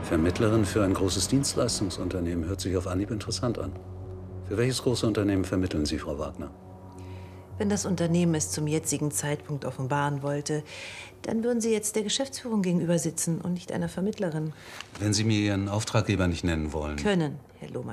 Vermittlerin für ein großes Dienstleistungsunternehmen hört sich auf Anhieb interessant an. Für welches große Unternehmen vermitteln Sie, Frau Wagner? Wenn das Unternehmen es zum jetzigen Zeitpunkt offenbaren wollte, dann würden Sie jetzt der Geschäftsführung gegenüber sitzen und nicht einer Vermittlerin. Wenn Sie mir Ihren Auftraggeber nicht nennen wollen. Können, Herr Lohmann.